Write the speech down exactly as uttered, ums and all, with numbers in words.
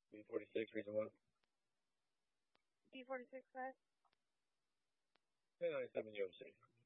B forty-six, reason one. B forty-six, guys. ten ninety-seven U M C.